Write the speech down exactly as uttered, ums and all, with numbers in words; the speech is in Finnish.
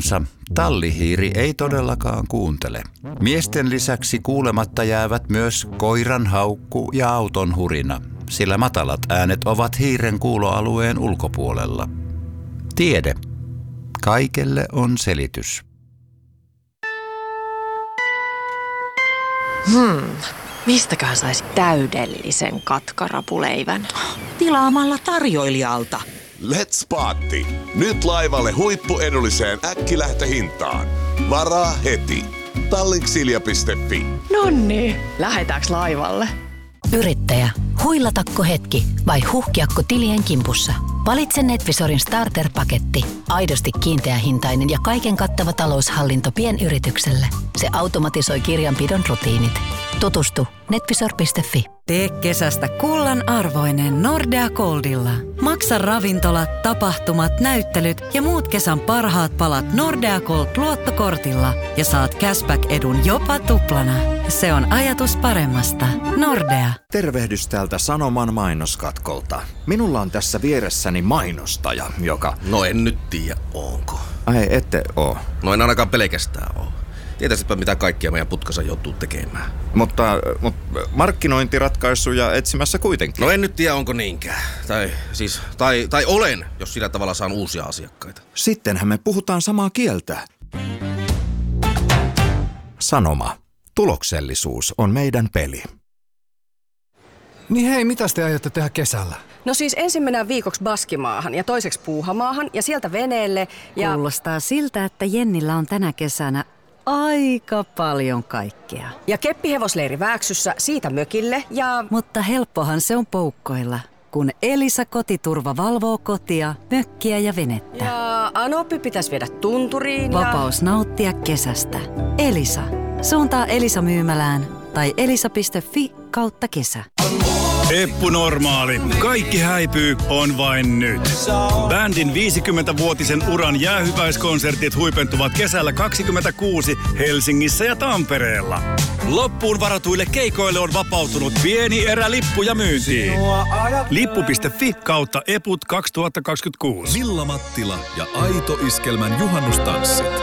Suomessa tallihiiri ei todellakaan kuuntele. Miesten lisäksi kuulematta jäävät myös koiran haukku ja auton hurina, sillä matalat äänet ovat hiiren kuuloalueen ulkopuolella. Tiede. Kaikelle on selitys. Hmm. Mistäköhän saisi täydellisen katkarapuleivän? Tilaamalla tarjoilijalta. Let's Party! Nyt laivalle huippuedulliseen äkkilähtöhintaan. Varaa heti. Tallinksilja piste fi. Nonni, lähetäänkö laivalle? Yrittäjä, huilatako hetki vai huhkiakko tilien kimpussa? Valitse Netvisorin starter-paketti. Aidosti kiinteähintainen ja kaiken kattava taloushallinto pienyritykselle. Se automatisoi kirjanpidon rutiinit. Tutustu netvisor piste fi. Tee kesästä kullan arvoinen Nordea Goldilla. Maksa ravintolat, tapahtumat, näyttelyt ja muut kesän parhaat palat Nordea Gold luottokortilla ja saat cashback-edun jopa tuplana. Se on ajatus paremmasta. Nordea. Tervehdys täältä Sanoman mainoskatkolta. Minulla on tässä vieressäni mainostaja, joka... No en nyt tiedä, onko. Ai, ette oo. No en ainakaan pelkästään oo. Tietäisitpä mitä kaikkia meidän putkassa joutuu tekemään. Mutta, mutta markkinointiratkaisuja etsimässä kuitenkin. No en nyt tiedä, onko niinkään. Tai siis, tai, tai olen, jos sillä tavalla saan uusia asiakkaita. Sittenhän me puhutaan samaa kieltä. Sanoma. Tuloksellisuus on meidän peli. Niin hei, mitäs te aiotte tehdä kesällä? No siis ensin mennään viikoksi Baskimaahan ja toiseksi Puuhamaahan ja sieltä veneelle ja... Kuulostaa siltä, että Jennillä on tänä kesänä aika paljon kaikkea. Ja keppihevosleiri Vääksyssä, siitä mökille ja... Mutta helppohan se on poukkoilla, kun Elisa Kotiturva valvoo kotia, mökkiä ja venettä. Ja Anoppi pitäisi viedä tunturiin ja... Vapaus nauttia kesästä. Elisa. Suuntaa Elisa myymälään tai elisa piste fi kautta kesä. Eppu Normaali. Kaikki häipyy on vain nyt. Bändin viisikymmenvuotisen uran jäähyväiskonsertit huipentuvat kesällä kaksikymmentäkuusi Helsingissä ja Tampereella. Loppuun varatuille keikoille on vapautunut pieni erä lippuja myyntiin. lippu piste fi kautta eput kaksituhattakaksikymmentäkuusi. Milla Mattila ja Aito Iskelmän juhannustanssit.